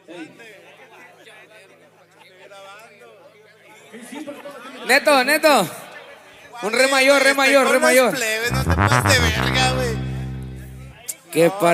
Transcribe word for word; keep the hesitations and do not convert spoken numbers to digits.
Neto, Neto. Un re mayor, re mayor, re mayor. No te pases de verga, güey. Qué par